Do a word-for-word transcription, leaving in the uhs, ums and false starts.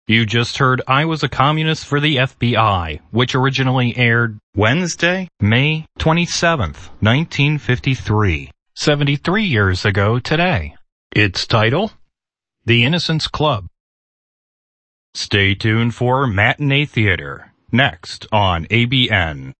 You just heard I Was a Communist for the F B I, which originally aired Wednesday, May twenty-seventh, nineteen fifty-three, seventy-three years ago today. Its title? The Innocence Club. Stay tuned for Matinee Theater, next on A B N.